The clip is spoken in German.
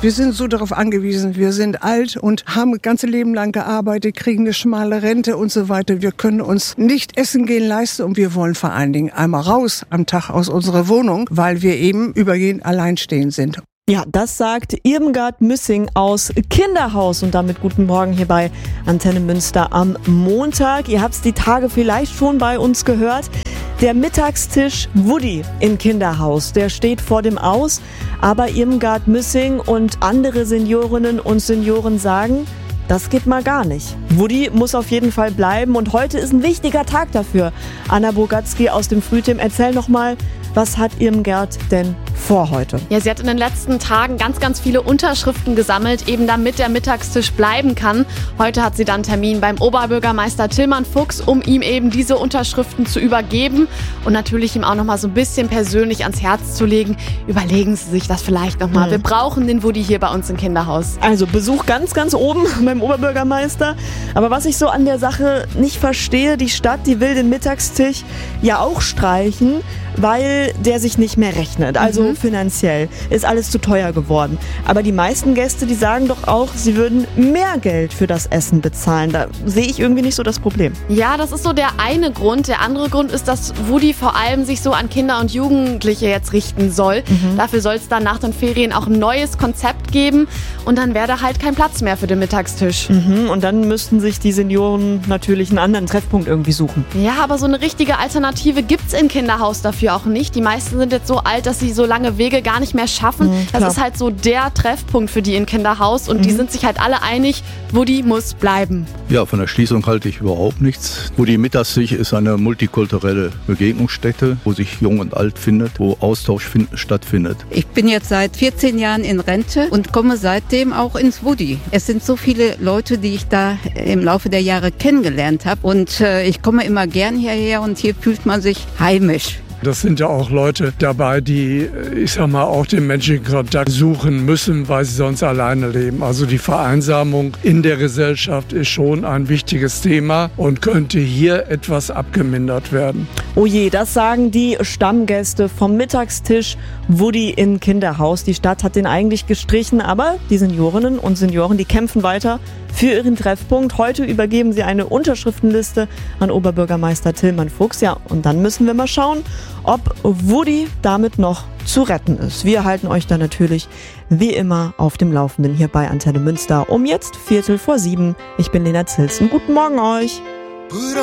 Wir sind so darauf angewiesen, wir sind alt und haben das ganze Leben lang gearbeitet, kriegen eine schmale Rente und so weiter. Wir können uns nicht essen gehen leisten und wir wollen vor allen Dingen einmal raus am Tag aus unserer Wohnung, weil wir eben übergehend alleinstehend sind. Ja, das sagt Irmgard Müssing aus Kinderhaus und damit guten Morgen hier bei Antenne Münster am Montag. Ihr habt es die Tage vielleicht schon bei uns gehört. Der Mittagstisch Woody im Kinderhaus, der steht vor dem Aus. Aber Irmgard Müssing und andere Seniorinnen und Senioren sagen, das geht mal gar nicht. Woody muss auf jeden Fall bleiben und heute ist ein wichtiger Tag dafür. Anna Bogatzky aus dem Frühteam, erzähl noch mal, was hat Irmgard denn vor heute? Ja, sie hat in den letzten Tagen ganz viele Unterschriften gesammelt, eben damit der Mittagstisch bleiben kann. Heute hat sie dann Termin beim Oberbürgermeister Tillmann Fuchs, um ihm eben diese Unterschriften zu übergeben und natürlich ihm auch noch mal so ein bisschen persönlich ans Herz zu legen. Überlegen Sie sich das vielleicht noch mal. Wir brauchen den Woody hier bei uns im Kinderhaus. Also Besuch ganz oben beim Oberbürgermeister. Aber was ich so an der Sache nicht verstehe, die Stadt, die will den Mittagstisch ja auch streichen, weil der sich nicht mehr rechnet. Also finanziell ist alles zu teuer geworden. Aber die meisten Gäste, die sagen doch auch, sie würden mehr Geld für das Essen bezahlen. Da sehe ich irgendwie nicht so das Problem. Ja, das ist so der eine Grund. Der andere Grund ist, dass Woody vor allem sich so an Kinder und Jugendliche jetzt richten soll. Dafür soll es dann nach den Ferien auch ein neues Konzept geben. Und dann wäre da halt kein Platz mehr für den Mittagstisch. Und dann müssten sich die Senioren natürlich einen anderen Treffpunkt irgendwie suchen. Ja, aber so eine richtige Alternative gibt's im Kinderhaus dafür auch nicht. Die meisten sind jetzt so alt, dass sie so lange Wege gar nicht mehr schaffen. Das ist halt so der Treffpunkt für die im Kinderhaus und die sind sich halt alle einig, Woody muss bleiben. Ja, von der Schließung halte ich überhaupt nichts. Woody Mittagstisch ist eine multikulturelle Begegnungsstätte, wo sich Jung und Alt findet, wo Austausch stattfindet. Ich bin jetzt seit 14 Jahren in Rente und komme seitdem auch ins Woody. Es sind so viele Leute, die ich da im Laufe der Jahre kennengelernt habe und ich komme immer gern hierher und hier fühlt man sich heimisch. Das sind ja auch Leute dabei, die, ich sag mal, auch den menschlichen Kontakt suchen müssen, weil sie sonst alleine leben. Also die Vereinsamung in der Gesellschaft ist schon ein wichtiges Thema und könnte hier etwas abgemindert werden. Oh je, das sagen die Stammgäste vom Mittagstisch Woody im Kinderhaus. Die Stadt hat den eigentlich gestrichen, aber die Seniorinnen und Senioren, die kämpfen weiter für ihren Treffpunkt. Heute übergeben sie eine Unterschriftenliste an Oberbürgermeister Tillmann Fuchs. Ja, und dann müssen wir mal schauen, ob Woody damit noch zu retten ist. Wir halten euch da natürlich wie immer auf dem Laufenden hier bei Antenne Münster. Um jetzt 7:15. Ich bin Lena Zilzen. Guten Morgen euch.